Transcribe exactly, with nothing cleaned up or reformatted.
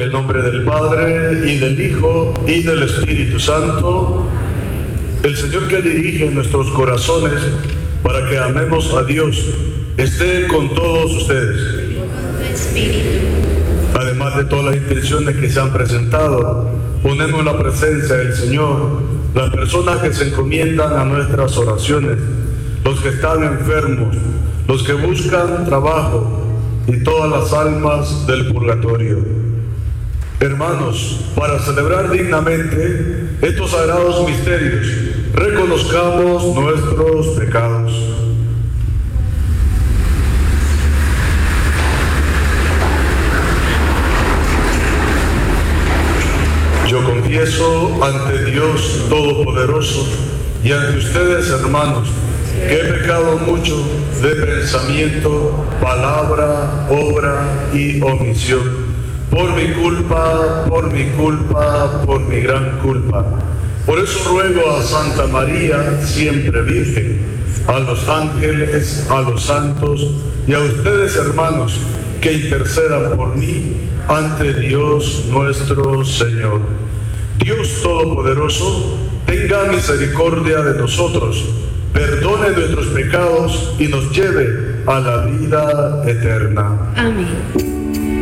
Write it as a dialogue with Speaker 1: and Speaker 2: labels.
Speaker 1: el nombre del Padre, y del Hijo, y del Espíritu Santo. El Señor que dirige nuestros corazones para que amemos a Dios, esté con todos ustedes. Además de todas las intenciones que se han presentado, ponemos en la presencia del Señor las personas que se encomiendan a nuestras oraciones, los que están enfermos, los que buscan trabajo y todas las almas del purgatorio. Hermanos, para celebrar dignamente estos sagrados misterios, reconozcamos nuestros pecados. Yo confieso ante Dios Todopoderoso y ante ustedes, hermanos, que he pecado mucho de pensamiento, palabra, obra y omisión. Por mi culpa, por mi culpa, por mi gran culpa. Por eso ruego a Santa María, siempre Virgen, a los ángeles, a los santos y a ustedes, hermanos, que intercedan por mí ante Dios nuestro Señor. Dios Todopoderoso, tenga misericordia de nosotros, perdone nuestros pecados y nos lleve a la vida eterna.
Speaker 2: Amén.